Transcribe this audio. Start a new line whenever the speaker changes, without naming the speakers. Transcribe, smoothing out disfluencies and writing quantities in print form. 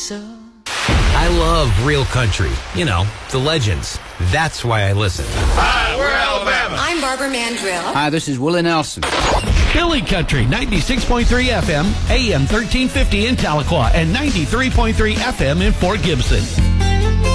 I love real country. You know, the legends. That's why I listen.
Hi, we're Alabama.
I'm Barbara Mandrill.
Hi, this is Willie Nelson.
Philly Country, 96.3 FM, AM 1350 in Tahlequah, and 93.3 FM in Fort Gibson.